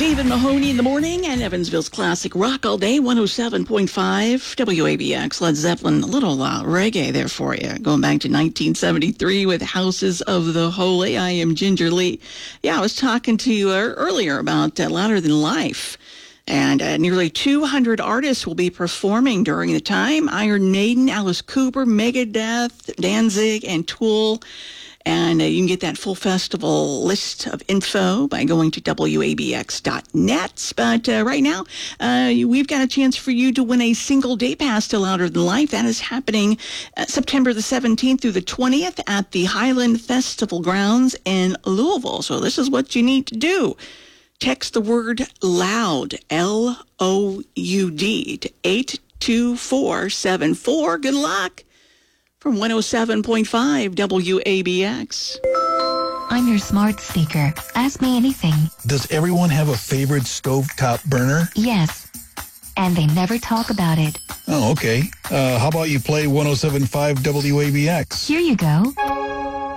David Mahoney in the morning and Evansville's classic rock all day, 107.5 WABX. Led Zeppelin, a little reggae there for you. Going back to 1973 with Houses of the Holy. I am Ginger Lee. Yeah, I was talking to you earlier about Louder Than Life. And nearly 200 artists will be performing during the time. Iron Maiden, Alice Cooper, Megadeth, Danzig, and Tool. And you can get that full festival list of info by going to WABX.net. But right now, we've got a chance for you to win a single day pass to Louder Than Life. That is happening September the 17th through the 20th at the Highland Festival Grounds in Louisville. So this is what you need to do. Text the word LOUD, L-O-U-D, to 82474. Good luck. From 107.5 WABX. I'm your smart speaker. Ask me anything. Does everyone have a favorite stovetop burner? Yes. And they never talk about it. Oh, okay. How about you play 107.5 WABX? Here you go.